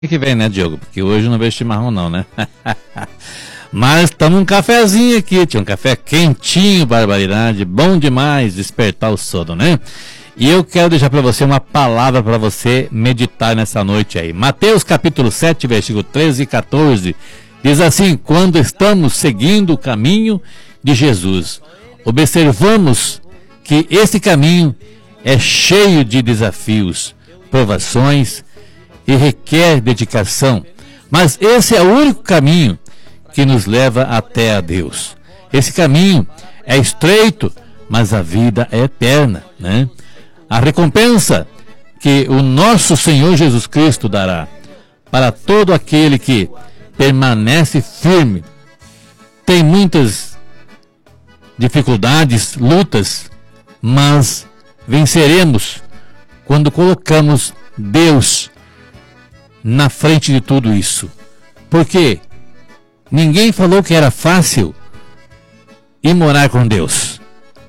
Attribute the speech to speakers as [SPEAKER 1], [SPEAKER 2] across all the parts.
[SPEAKER 1] que vem, né, Diogo? Porque hoje eu não vejo chimarrão não, né? Mas estamos um cafezinho aqui, tinha um café quentinho, barbaridade, bom demais despertar o sono, né? E eu quero deixar para você uma palavra para você meditar nessa noite aí. Mateus capítulo 7, versículo 13 e 14, diz assim: quando estamos seguindo o caminho de Jesus, observamos que esse caminho é cheio de desafios, provações e requer dedicação, mas esse é o único caminho que nos leva até a Deus. Esse caminho é estreito, mas a vida é eterna, né? A recompensa que o nosso Senhor Jesus Cristo dará para todo aquele que permanece firme. Tem muitas dificuldades, lutas, mas venceremos quando colocamos Deus na frente de tudo isso. Porque ninguém falou que era fácil ir morar com Deus,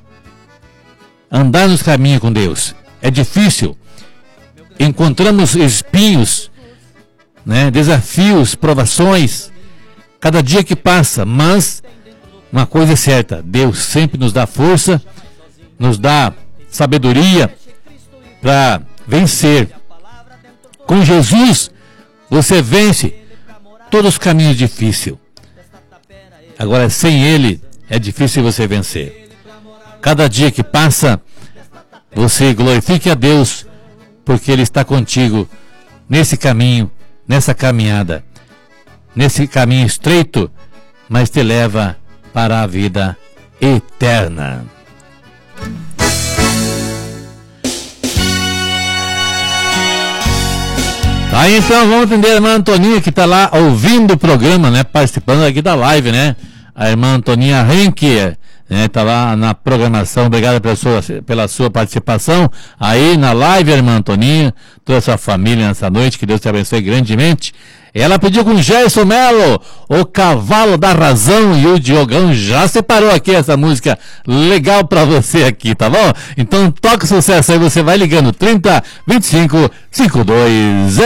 [SPEAKER 1] andar nos caminhos com Deus. É difícil. Encontramos espinhos, né, desafios, provações, cada dia que passa. Mas uma coisa é certa: Deus sempre nos dá força, nos dá sabedoria para vencer. Com Jesus você vence todos os caminhos difíceis. Agora, sem Ele é difícil você vencer. Cada dia que passa, você glorifique a Deus, porque Ele está contigo nesse caminho, nessa caminhada, nesse caminho estreito, mas te leva para a vida eterna. Aí então vamos atender a irmã Antoninha, que está lá ouvindo o programa, né, participando aqui da live, né? A irmã Antoninha Henke, né, tá lá na programação. Obrigado pela sua participação aí na live, a irmã Antoninha, toda a sua família nessa noite, que Deus te abençoe grandemente. Ela pediu com Gerson Melo, O Cavalo da Razão, e o Diogão já separou aqui essa música legal pra você aqui, tá bom? Então toca o sucesso aí, você vai ligando 30 25 52